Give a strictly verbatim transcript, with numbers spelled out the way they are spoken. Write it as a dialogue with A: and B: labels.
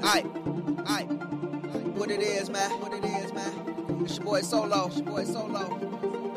A: Aight, aight. What it is, man? What it is, man? It's your boy Solo. It's your boy Solo.